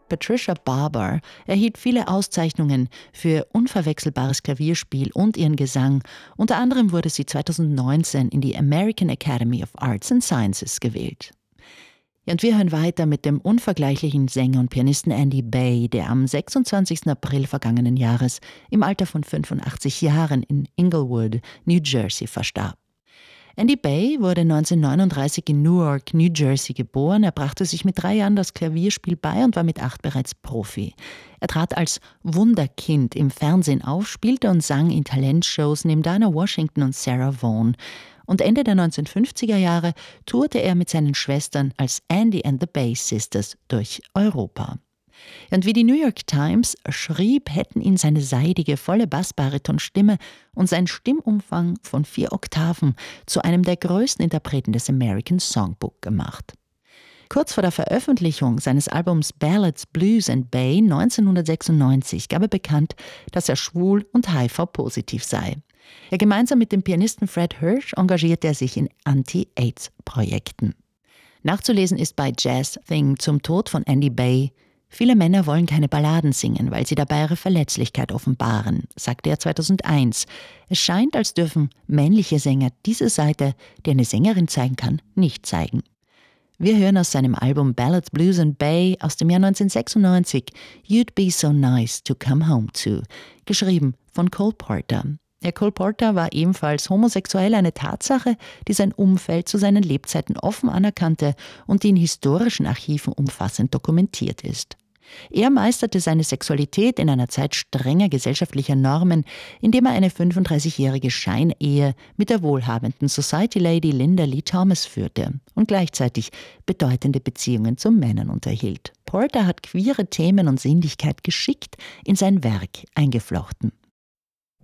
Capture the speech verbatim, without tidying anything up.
Patricia Barber erhielt viele Auszeichnungen für unverwechselbares Klavierspiel und ihren Gesang. Unter anderem wurde sie zweitausendneunzehn in die American Academy of Arts and Sciences gewählt. Ja, und wir hören weiter mit dem unvergleichlichen Sänger und Pianisten Andy Bay, der am sechsundzwanzigsten April vergangenen Jahres im Alter von fünfundachtzig Jahren in Inglewood, New Jersey, verstarb. Andy Bay wurde neunzehnhundertneununddreißig in Newark, New Jersey geboren. Er brachte sich mit drei Jahren das Klavierspiel bei und war mit acht bereits Profi. Er trat als Wunderkind im Fernsehen auf, spielte und sang in Talentshows neben Dinah Washington und Sarah Vaughan. Und Ende der neunzehnhundertfünfziger Jahre tourte er mit seinen Schwestern als Andy and the Bay Sisters durch Europa. Und wie die New York Times schrieb, hätten ihn seine seidige, volle Bassbaritonstimme und sein Stimmumfang von vier Oktaven zu einem der größten Interpreten des American Songbook gemacht. Kurz vor der Veröffentlichung seines Albums Ballads, Blues and Bay neunzehnhundertsechsundneunzig gab er bekannt, dass er schwul und H I V-positiv sei. Ja, gemeinsam mit dem Pianisten Fred Hirsch engagierte er sich in Anti-AIDS-Projekten. Nachzulesen ist bei Jazz Thing zum Tod von Andy Bay: Viele Männer wollen keine Balladen singen, weil sie dabei ihre Verletzlichkeit offenbaren, sagte er zweitausendeins. Es scheint, als dürfen männliche Sänger diese Seite, die eine Sängerin zeigen kann, nicht zeigen. Wir hören aus seinem Album Ballads, Blues and Bay aus dem Jahr neunzehnhundertsechsundneunzig You'd Be So Nice to Come Home To, geschrieben von Cole Porter. Der Cole Porter war ebenfalls homosexuell, eine Tatsache, die sein Umfeld zu seinen Lebzeiten offen anerkannte und die in historischen Archiven umfassend dokumentiert ist. Er meisterte seine Sexualität in einer Zeit strenger gesellschaftlicher Normen, indem er eine fünfunddreißigjährige Scheinehe mit der wohlhabenden Society Lady Linda Lee Thomas führte und gleichzeitig bedeutende Beziehungen zu Männern unterhielt. Porter hat queere Themen und Sinnlichkeit geschickt in sein Werk eingeflochten.